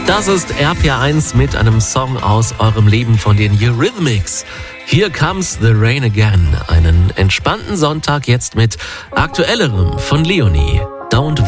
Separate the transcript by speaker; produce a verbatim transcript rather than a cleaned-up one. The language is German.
Speaker 1: Das ist R P R eins mit einem Song aus eurem Leben von den Eurythmics. Here comes the rain again. Einen entspannten Sonntag jetzt mit aktuellerem von Leonie. Don't